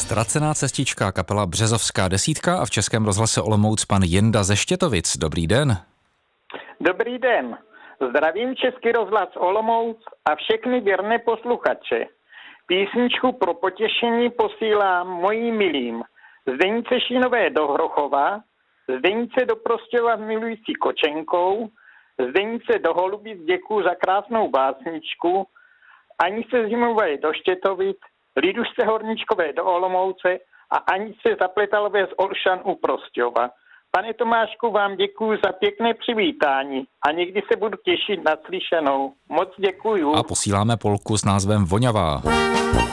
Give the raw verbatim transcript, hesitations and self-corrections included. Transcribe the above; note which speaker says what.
Speaker 1: Ztracená cestička, kapela Březovská desítka a v Českém rozhlase Olomouc pan Jenda ze Štětovic. Dobrý den.
Speaker 2: Dobrý den. Zdravím Český rozhlas Olomouc a všechny věrné posluchače. Písničku pro potěšení posílám mojí milým Zdenice Šínové do Hrochova, Zdenice do Prostějova milující Kočenkou, Zdenice do Holubic děkuju za krásnou básničku, Anice Zimové do Štětovic, Lidušce Horničkové do Olomouce a Anice Zapletalové z Olšan u Prostějova. Pane Tomášku, vám děkuji za pěkné přivítání a někdy se budu těšit na slyšenou. Moc děkuju.
Speaker 1: A posíláme polku s názvem Voňavá.